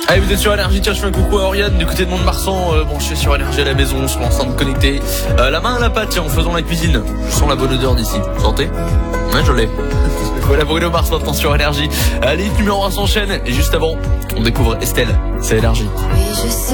Allez, vous êtes sur Énergie, tiens, je fais un coucou à Oriane du côté de Mont-de-Marsan, branché sur Énergie à la maison, sur l'enceinte connectée. La main à la pâte, tiens, en faisant la cuisine. Je sens la bonne odeur d'ici. Vous sentez? Ouais, je l'ai. Voilà, Bruno Mars maintenant sur Énergie. Allez, numéro 1 s'enchaîne. Et juste avant, on découvre Estelle. C'est Énergie.